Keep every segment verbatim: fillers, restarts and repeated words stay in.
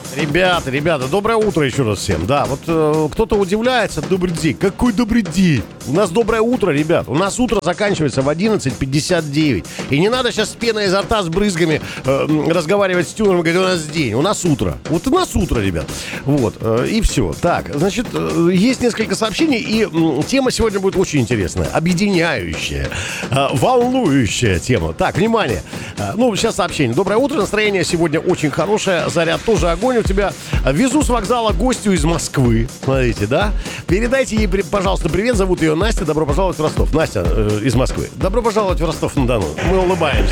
Ребята, ребята, доброе утро еще раз всем. Да, вот э, кто-то удивляется, добрый день. Какой добрый день? У нас доброе утро, ребят. У нас утро заканчивается в одиннадцать пятьдесят девять. И не надо сейчас с пеной изо рта, с брызгами э, разговаривать с тюнером и говорить, у нас день. У нас утро. Вот у нас утро, ребят. Вот, э, и все. Так, значит, э, есть несколько сообщений, и э, тема сегодня будет очень интересная. Объединяющая, э, волнующая тема. Так, внимание. Э, ну, сейчас сообщение. Доброе утро, настроение сегодня очень хорошее. Заряд тоже огонь у тебя. Везу с вокзала гостю из Москвы. Смотрите, да? Передайте ей, пожалуйста, привет. Зовут ее Настя. Добро пожаловать в Ростов. Настя э, из Москвы. Добро пожаловать в Ростов-на-Дону. Мы улыбаемся.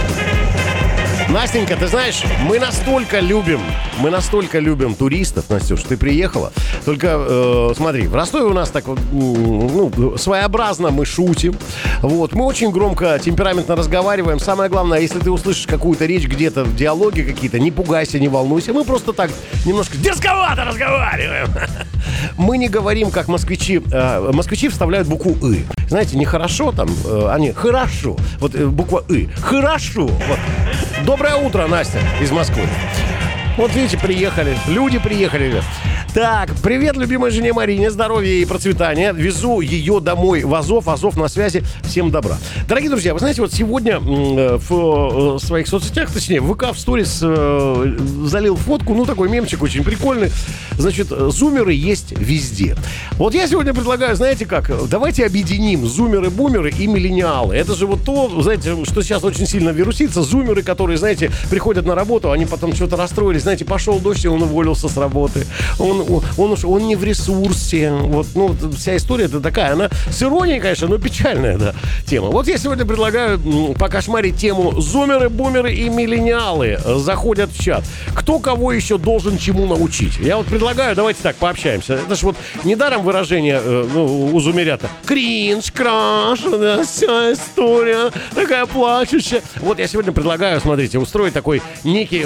Настенька, ты знаешь, мы настолько любим, мы настолько любим туристов, Настюш, ты приехала. Только э, смотри, в Ростове у нас так вот, ну, своеобразно мы шутим. Вот, мы очень громко, темпераментно разговариваем. Самое главное, если ты услышишь какую-то речь где-то, диалоги какие-то, не пугайся, не волнуйся. Мы просто так немножко дерзковато разговариваем. Мы не говорим, как москвичи. Э, москвичи вставляют букву «ы». Знаете, нехорошо там, э, они хорошо. Вот э, буква «ы». Хорошо. Вот. Доброе утро, Настя из Москвы. Вот видите, приехали. Люди приехали. Так, привет любимой жене Марине. Здоровья и процветания. Везу ее домой в Азов. Азов на связи. Всем добра. Дорогие друзья, вы знаете, вот сегодня э, в э, своих соцсетях, точнее, в ВК в сторис э, залил фотку. Ну, такой мемчик очень прикольный. Значит, зумеры есть везде. Вот я сегодня предлагаю, знаете как, давайте объединим зумеры, бумеры и миллениалы. Это же вот то, знаете, что сейчас очень сильно вирусится. Зумеры, которые, знаете, приходят на работу, они потом что-то расстроились. Знаете, пошел дождь, и он уволился с работы. Он Он, он, он не в ресурсе. Вот, ну, вся история это такая, она с иронией, конечно, но печальная, да, тема. Вот я сегодня предлагаю покошмарить тему зумеры, бумеры и миллениалы заходят в чат. Кто кого еще должен чему научить? Я вот предлагаю, давайте так пообщаемся. Это ж вот недаром выражение э, ну, у зумерята. Кринж, краш, да, вся история такая плачущая. Вот я сегодня предлагаю, смотрите, устроить такой некий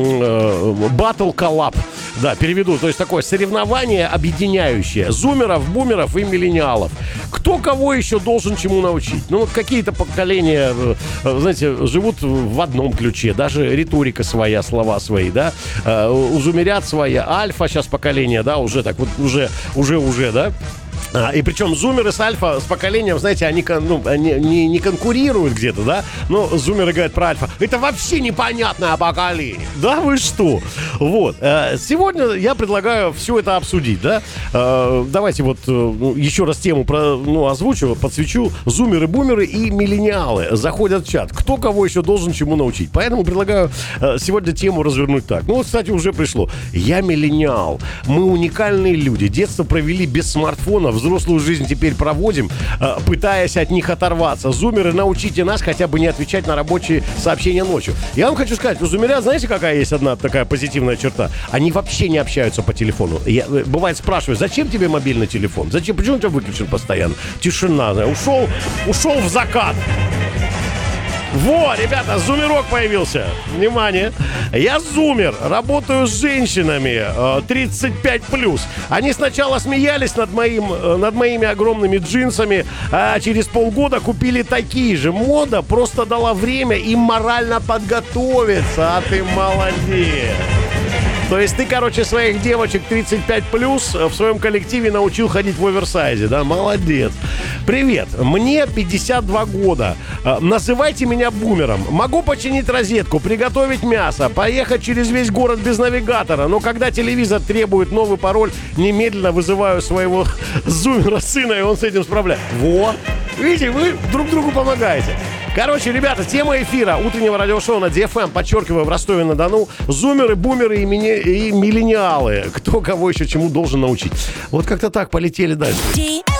батл-коллаб. Да, переведу, то есть такое соревнование объединяющее зумеров, бумеров и миллениалов. Кто кого еще должен чему научить? Ну, вот какие-то поколения, знаете, живут в одном ключе. Даже риторика своя, слова свои, да. У зумерят своя. Альфа сейчас поколение, да, уже так вот, уже, уже, уже, да. А, и причем зумеры с альфа, с поколением, знаете, они, ну, они не, не конкурируют где-то, да? Но зумеры говорят про альфа. Это вообще непонятное поколение. Да вы что? Вот. Сегодня я предлагаю все это обсудить, да? Давайте вот еще раз тему про, ну, озвучу, подсвечу. Зумеры, бумеры и миллениалы заходят в чат. Кто кого еще должен чему научить? Поэтому предлагаю сегодня тему развернуть так. Ну вот, кстати, уже пришло. Я миллениал. Мы уникальные люди. Детство провели без смартфонов. Взрослую жизнь теперь проводим, пытаясь от них оторваться. Зумеры, научите нас хотя бы не отвечать на рабочие сообщения ночью. Я вам хочу сказать, у зумерят, знаете, какая есть одна такая позитивная черта? Они вообще не общаются по телефону. Я, бывает, спрашиваю, зачем тебе мобильный телефон? Зачем? Почему у тебя выключен постоянно? Тишина. Ушел, ушел в закат. Во, ребята, зумерок появился. Внимание. Я зумер, работаю с женщинами тридцать пять плюс. Они сначала смеялись над, моим, над моими огромными джинсами, а через полгода купили такие же. Мода просто дала время им морально подготовиться. А ты молодец. То есть ты, короче, своих девочек тридцать пять плюс в своем коллективе научил ходить в оверсайзе, да? Молодец. Привет, мне пятьдесят два года. Называйте меня бумером. Могу починить розетку, приготовить мясо, поехать через весь город без навигатора. Но когда телевизор требует новый пароль, немедленно вызываю своего зумера сына, и он с этим справляется. Во! Видите, вы друг другу помогаете. Короче, ребята, тема эфира утреннего радиошоу на ди эф эм, подчеркиваю, в Ростове-на-Дону. Зумеры, бумеры и, мини- и миллениалы. Кто кого еще чему должен научить. Вот как-то так полетели дальше.